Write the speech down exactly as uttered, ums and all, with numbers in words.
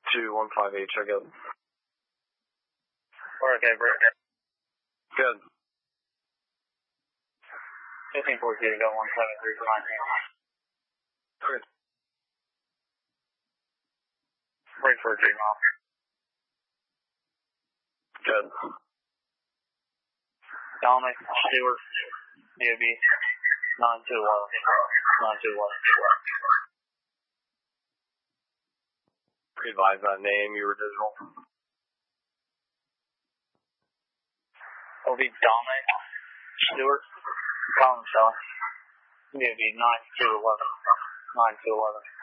two one five eight, check out. Okay, Britt. Good. fifteen fourteen, got one seven three for nine. Good. Break for a J mile. Good. Dominic Stewart, D O B, nine two one, nine two one. Revise that name, you were digital. It'll be Dominic Stewart, Collins Shaw, D O B, nine two eleven, nine two eleven.